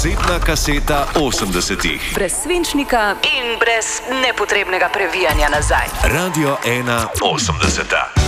Kasetna kaseta 80-ih. Brez svinčnika in brez nepotrebnega previjanja nazaj. Radio 1 80.